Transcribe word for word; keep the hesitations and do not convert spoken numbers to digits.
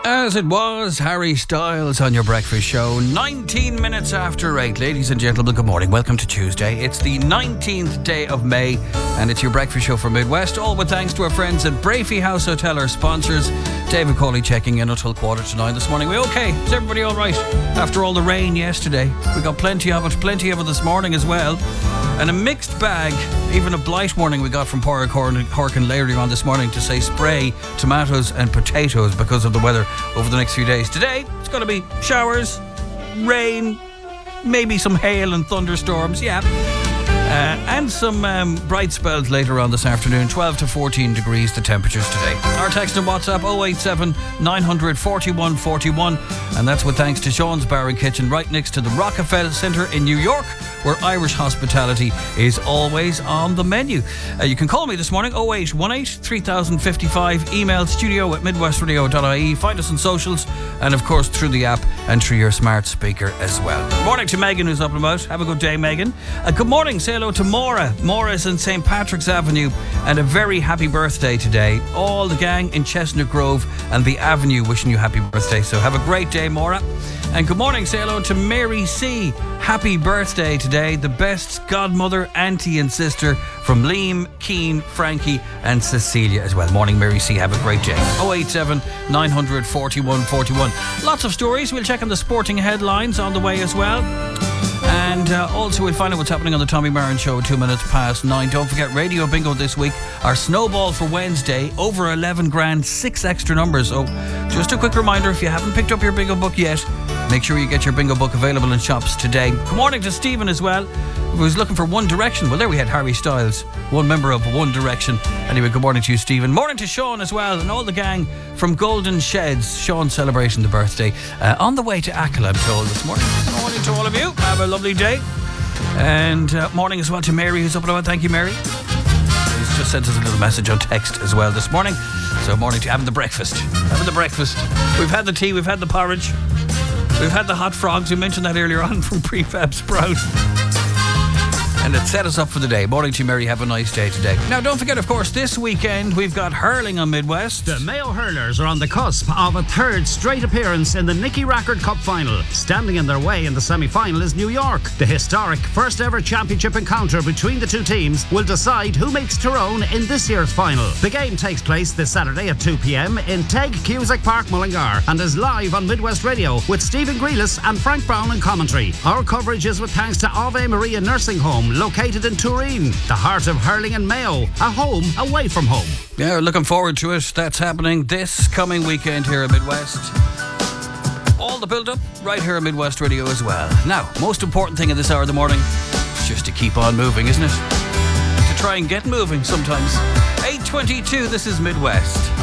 As it was, Harry Styles on your breakfast show. nineteen minutes after eight. Ladies and gentlemen, good morning. Welcome to Tuesday. It's the nineteenth day of May, and it's your breakfast show for Midwest. All with thanks to our friends at Brafey House Hotel, our sponsors. David Cawley checking in until quarter to nine this morning. We okay? Is everybody all right? After all the rain yesterday, we got plenty of it, plenty of it this morning as well. And a mixed bag, even a blight warning we got from Pádraig Cork and Larry on this morning to say spray tomatoes and potatoes because of the weather over the next few days. Today, it's going to be showers, rain, maybe some hail and thunderstorms, yeah. Uh, and some um, bright spells later on this afternoon. twelve to fourteen degrees the temperatures today. Our text and WhatsApp oh eight seven, nine hundred, forty-one forty-one, and that's with thanks to Sean's Bar and Kitchen right next to the Rockefeller Centre in New York, where Irish hospitality is always on the menu. Uh, you can call me this morning, oh eight one eight, three thousand fifty-five, email studio at midwestradio dot I E, find us on socials, and of course through the app and through your smart speaker as well. Good morning to Megan, who's up and about. Have a good day, Megan. Uh, good morning, say hello to Maura. Maura's in Saint Patrick's Avenue, and a very happy birthday today. All the gang in Chestnut Grove and the Avenue wishing you happy birthday, so have a great day, Maura. And good morning, say hello to Mary C. Happy birthday today. The best godmother, auntie and sister from Liam, Keane, Frankie and Cecilia as well. Morning, Mary C. Have a great day. oh eight seven, nine hundred, forty-one forty-one. Lots of stories. We'll check on the sporting headlines on the way as well. And uh, also we'll find out what's happening on the Tommy Marin Show two minutes past nine. Don't forget Radio Bingo this week. Our snowball for Wednesday, over eleven grand, six extra numbers. So just a quick reminder, if you haven't picked up your bingo book yet, make sure you get your bingo book available in shops today. Good morning to Stephen as well, who was looking for One Direction. Well, there we had Harry Styles, one member of One Direction. Anyway, good morning to you, Stephen. Morning to Sean as well, and all the gang from Golden Sheds. Sean celebrating the birthday uh, on the way to Achill, I'm told, this morning. Good morning to all of you. Have a lovely day. And uh, morning as well to Mary, who's up and about. Thank you, Mary. He's just sent us a little message on text as well this morning. So morning to you. Having the breakfast. Having the breakfast. We've had the tea, we've had the porridge. We've had the hot frogs, we mentioned that earlier on, from Prefab Sprout. And it set us up for the day. Morning to you, Mary. Have a nice day today. Now, don't forget, of course, this weekend we've got hurling on Midwest. The Mayo Hurlers are on the cusp of a third straight appearance in the Nicky Rackard Cup final. Standing in their way in the semi-final is New York. The historic first ever championship encounter between the two teams will decide who makes Tyrone in this year's final. The game takes place this Saturday at two p.m. in Teg Cusack Park, Mullingar, and is live on Midwest Radio with Stephen Grealis and Frank Brown in commentary. Our coverage is with thanks to Ave Maria Nursing Home, located in Turin, the heart of hurling and Mayo, a home away from home. Yeah, looking forward to it. That's happening this coming weekend here at Midwest. All the build-up right here at Midwest Radio as well. Now, most important thing at this hour of the morning is just to keep on moving, isn't it? To try and get moving sometimes. eight twenty-two, this is Midwest.